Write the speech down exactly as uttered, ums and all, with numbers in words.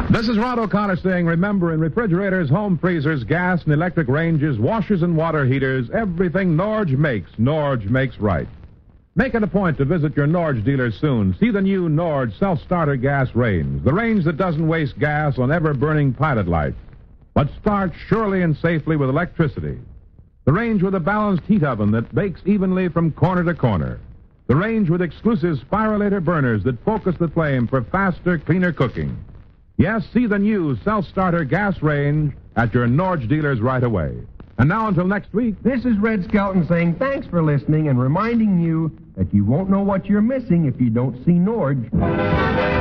This is Rod O'Connor saying, remember, in refrigerators, home freezers, gas and electric ranges, washers and water heaters, everything Norge makes, Norge makes right. Make it a point to visit your Norge dealer soon. See the new Norge self-starter gas range, the range that doesn't waste gas on ever-burning pilot lights, but starts surely and safely with electricity. The range with a balanced heat oven that bakes evenly from corner to corner. The range with exclusive spiralator burners that focus the flame for faster, cleaner cooking. Yes, see the new self-starter gas range at your Norge dealers right away. And now until next week, this is Red Skelton saying thanks for listening and reminding you that you won't know what you're missing if you don't see Norge.